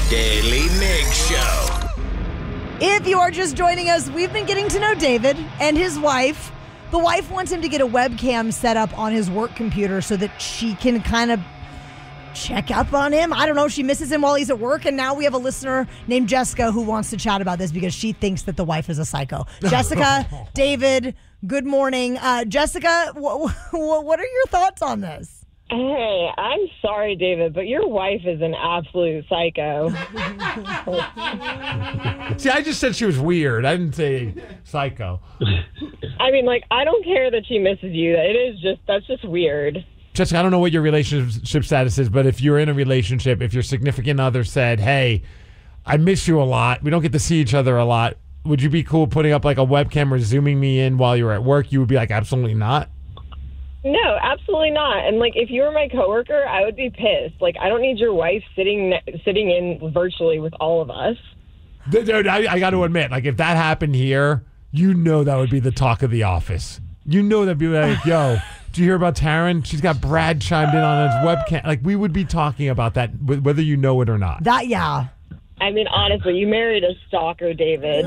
Daily Mig Show. If you are just joining us, we've been getting to know David and his wife. The wife wants him to get a webcam set up on his work computer so that she can kind of check up on him. I don't know. She misses him while he's at work. And now we have a listener named Jessica who wants to chat about this because she thinks that the wife is a psycho. Jessica, David, good morning. Jessica, what are your thoughts on this? Hey, I'm sorry, David, but your wife is an absolute psycho. See, I just said she was weird. I didn't say psycho. I mean, I don't care that she misses you. That's just weird. Jessica, I don't know what your relationship status is, but if you're in a relationship, if your significant other said, hey, I miss you a lot, we don't get to see each other a lot, would you be cool putting up a webcam or zooming me in while you're at work? You would be like, absolutely not? No, absolutely not. And if you were my coworker, I would be pissed. I don't need your wife sitting in virtually with all of us. Dude, I got to admit, if that happened here, that would be the talk of the office. That'd be like, yo, did you hear about Taryn? She's got Brad chimed in on his webcam. We would be talking about that, whether you know it or not. Yeah. I mean, honestly, you married a stalker, David.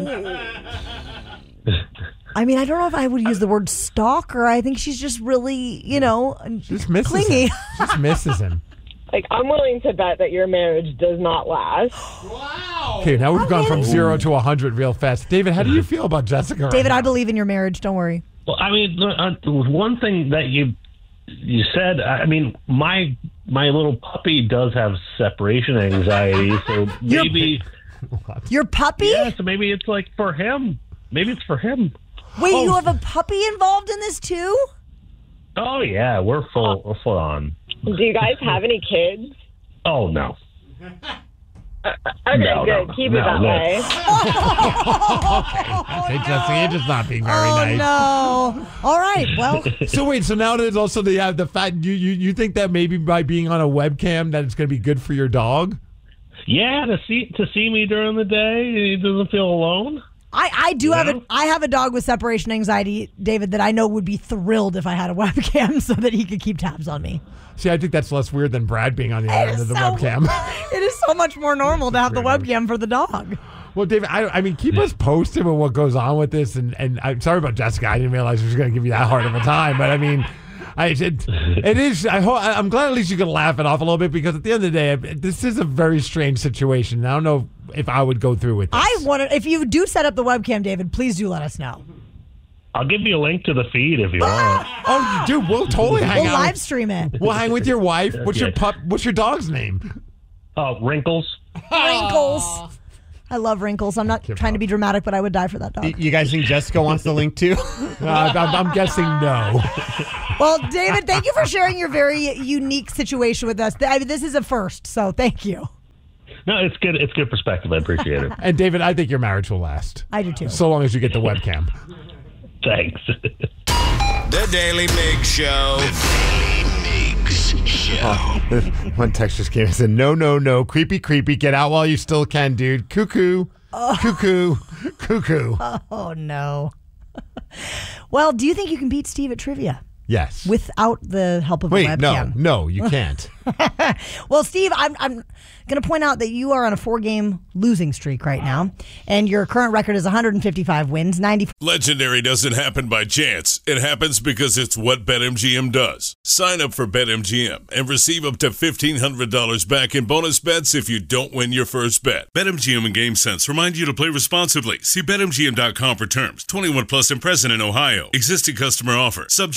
I mean, I don't know if I would use the word stalker. I think she's just really, just misses clingy. Him. Just misses him. I'm willing to bet that your marriage does not last. Wow. Okay, now we've gone from 0 to 100 real fast. David, how do you feel about Jessica right David, now? I believe in your marriage. Don't worry. Well, I mean, one thing that you said, I mean, my little puppy does have separation anxiety, so maybe... Your puppy? Yeah, so maybe it's for him. Maybe it's for him. Wait, you have a puppy involved in this too? Oh yeah, we're full on. Do you guys have any kids? Oh no. Okay, good. Keep it that way. Okay, Jessica, you're just not being very nice. No. All right. Well. So now there's also the fact you think that maybe by being on a webcam that it's going to be good for your dog? Yeah, to see me during the day, he doesn't feel alone. I have a dog with separation anxiety, David, that I know would be thrilled if I had a webcam so that he could keep tabs on me. See, I think that's less weird than Brad being on the other end of the webcam. It is so much more normal to have the webcam for the dog. Well, David, I mean, keep us posted on what goes on with this. And I'm sorry about Jessica. I didn't realize she was going to give you that hard of a time. But I mean, it is. I'm glad at least you can laugh it off a little bit because at the end of the day, this is a very strange situation. I don't know if I would go through with this. If you do set up the webcam, David, please do let us know. I'll give you a link to the feed if you want. Oh, dude, we'll totally hang out. We'll live stream it. We'll hang with your wife. What's your dog's name? Wrinkles. Wrinkles. I love Wrinkles. I'm not trying to be dramatic, but I would die for that dog. You guys think Jessica wants the link too? I'm guessing no. Well, David, thank you for sharing your very unique situation with us. This is a first, so thank you. No, it's good. It's good perspective. I appreciate it. And David, I think your marriage will last. I do too. So long as you get the webcam. Thanks. The Daily Mig Show. The Daily Migs Show. One text just came and said, no, creepy, get out while you still can, dude. Cuckoo, cuckoo. Oh, no. Well, do you think you can beat Steve at trivia? Yes. Without the help of a webcam? No, you can't. Well, Steve, I'm going to point out that you are on a 4-game losing streak right now, and your current record is 155 wins, 90. Legendary doesn't happen by chance. It happens because it's what BetMGM does. Sign up for BetMGM and receive up to $1,500 back in bonus bets if you don't win your first bet. BetMGM and GameSense remind you to play responsibly. See BetMGM.com for terms. 21 plus and present in Ohio. Existing customer offer. Subject